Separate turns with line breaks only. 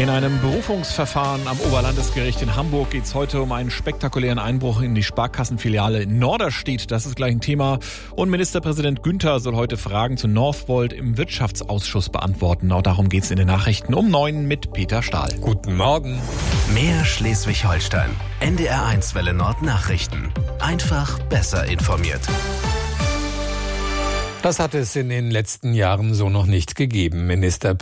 In einem Berufungsverfahren am Oberlandesgericht in Hamburg geht es heute um einen spektakulären Einbruch in die Sparkassenfiliale in Norderstedt. Das ist gleich ein Thema. Und Ministerpräsident Günther soll heute Fragen zu Northvolt im Wirtschaftsausschuss beantworten. Auch darum geht es in den Nachrichten um 9 mit Peter Stahl.
Guten Morgen.
Mehr Schleswig-Holstein. NDR1 Welle Nord Nachrichten. Einfach besser informiert.
Das hat es in den letzten Jahren so noch nicht gegeben.